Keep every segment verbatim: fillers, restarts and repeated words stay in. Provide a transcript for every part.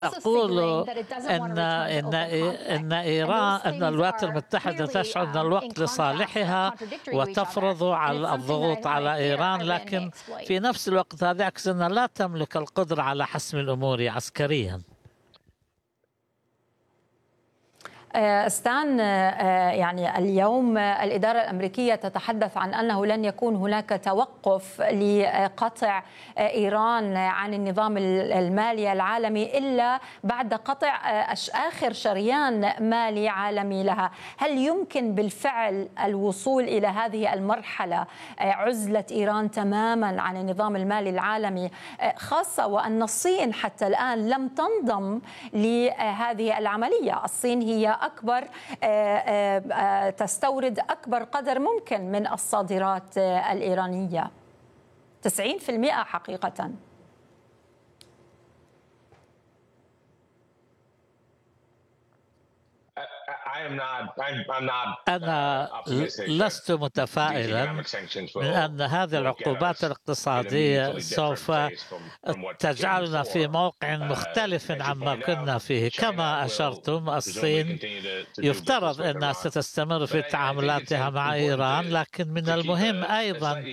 أقول إن إن إن إيران أن الولايات المتحدة تشعر أن الوقت لصالحها وتفرض على الضغوط على إيران، لكن في نفس الوقت هذا يعكس أنها لا تملك القدرة على حسم الأمور عسكريا. ستان، يعني اليوم الإدارة الأمريكية تتحدث عن أنه لن يكون هناك توقف لقطع إيران عن النظام المالي العالمي إلا بعد قطع آخر شريان مالي عالمي لها. هل يمكن بالفعل الوصول إلى هذه المرحلة، عزلة إيران تماما عن النظام المالي العالمي، خاصة وأن الصين حتى الآن لم تنضم لهذه العملية؟ الصين هي أكبر تستورد أكبر قدر ممكن من الصادرات الإيرانية، تسعين بالمئة حقيقة. أنا لست متفائلا من أن هذه العقوبات الاقتصادية سوف تجعلنا في موقع مختلف عما كنا فيه. كما أشرتم، الصين يفترض أنها ستستمر في تعاملاتها مع إيران، لكن من المهم أيضا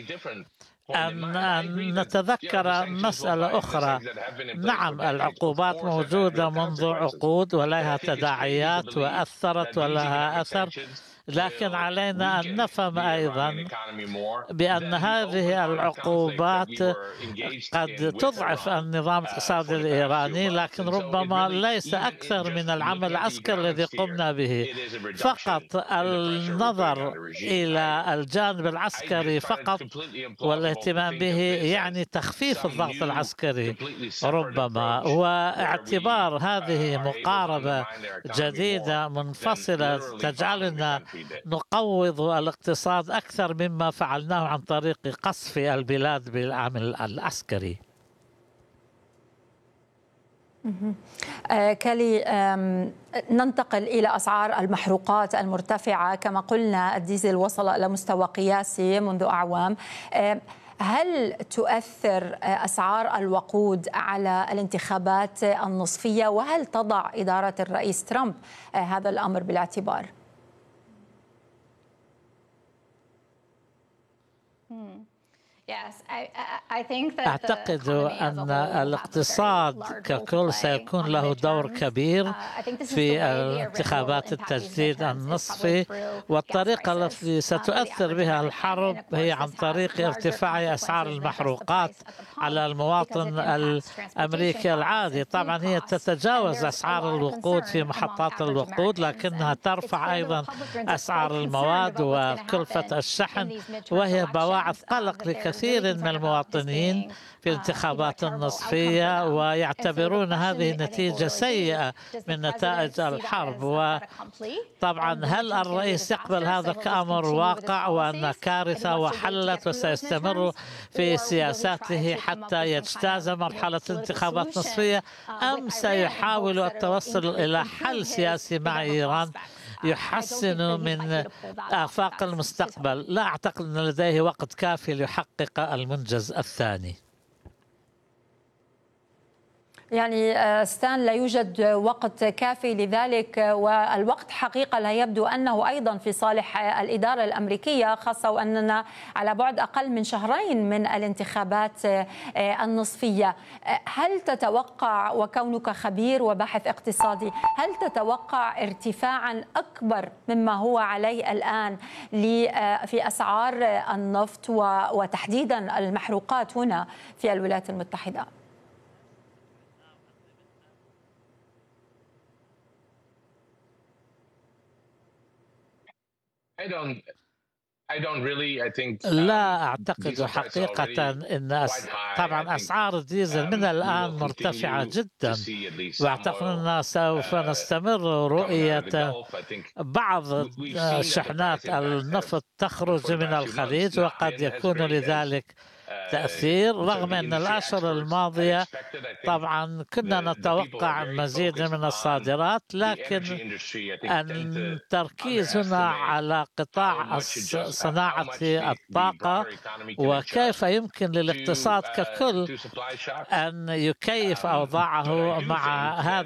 أن نتذكر مسألة أخرى. نعم، العقوبات موجودة منذ عقود ولها تداعيات وأثرت ولها أثر، لكن علينا أن نفهم أيضا بأن هذه العقوبات قد تضعف النظام الاقتصادي الإيراني، لكن ربما ليس أكثر من العمل العسكري الذي قمنا به. فقط النظر إلى الجانب العسكري فقط والاهتمام به يعني تخفيف الضغط العسكري ربما، واعتبار هذه مقاربة جديدة منفصلة تجعلنا نقوض الاقتصاد أكثر مما فعلناه عن طريق قصف البلاد بالعمل العسكري. كالي، ننتقل إلى أسعار المحروقات المرتفعة. كما قلنا الديزل وصل إلى مستوى قياسي منذ أعوام. هل تؤثر أسعار الوقود على الانتخابات النصفية، وهل تضع إدارة الرئيس ترامب هذا الأمر بالاعتبار؟ أعتقد أن الاقتصاد ككل سيكون له دور كبير في انتخابات التجديد النصفي، والطريقة التي ستؤثر بها الحرب هي عن طريق ارتفاع أسعار المحروقات على المواطن الأمريكي العادي. طبعا هي تتجاوز أسعار الوقود في محطات الوقود، لكنها ترفع أيضا أسعار المواد وكلفة الشحن، وهي بواعث قلق لكثير كثير من المواطنين في الانتخابات النصفية، ويعتبرون هذه نتيجة سيئة من نتائج الحرب. وطبعا هل الرئيس يقبل هذا كأمر واقع وأن كارثة وحلت وسيستمر في سياساته حتى يجتاز مرحلة انتخابات نصفية، أم سيحاول التوصل إلى حل سياسي مع إيران يحسن من آفاق المستقبل؟ لا أعتقد أن لديه وقت كافي ليحقق المنجز الثاني. يعني ستان، لا يوجد وقت كافي لذلك، والوقت حقيقة لا يبدو أنه أيضا في صالح الإدارة الأمريكية، خاصة وأننا على بعد أقل من شهرين من الانتخابات النصفية. هل تتوقع، وكونك خبير وباحث اقتصادي، هل تتوقع ارتفاعا أكبر مما هو عليه الآن في أسعار النفط وتحديدا المحروقات هنا في الولايات المتحدة؟ لا أعتقد حقيقة أن طبعا أسعار الديزل من الآن مرتفعة جدا، وأعتقد أننا سوف نستمر رؤية بعض شحنات النفط تخرج من الخليج، وقد يكون لذلك تأثير، رغم أن الأشهر الماضية طبعا كنا نتوقع مزيد من الصادرات، لكن التركيز هنا على قطاع صناعة الطاقة وكيف يمكن للاقتصاد ككل أن يكيف أوضاعه مع هذا